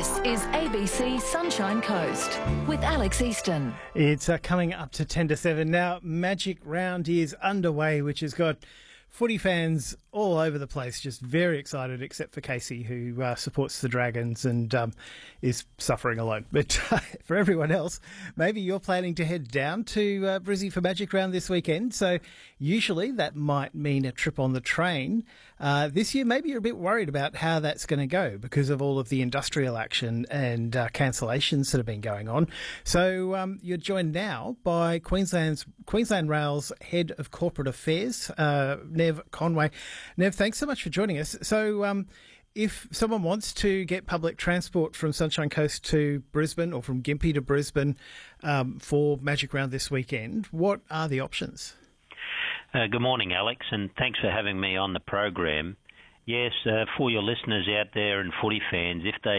This is ABC Sunshine Coast with Alex Easton. It's coming up to 10 to 7 now. Magic Round is underway, which has got footy fans all over the place, just very excited, except for Casey, who supports the Dragons and is suffering alone. But for everyone else, maybe you're planning to head down to Brizzy for Magic Round this weekend. So usually that might mean a trip on the train. This year, maybe you're a bit worried about how that's going to go because of all of the industrial action and cancellations that have been going on. So you're joined now by Queensland Rail's Head of Corporate Affairs, Nev Conway. Nev, thanks so much for joining us. So if someone wants to get public transport from Sunshine Coast to Brisbane or from Gympie to Brisbane for Magic Round this weekend, what are the options? Good morning, Alex, and thanks for having me on the program. Yes, for your listeners out there and footy fans, if they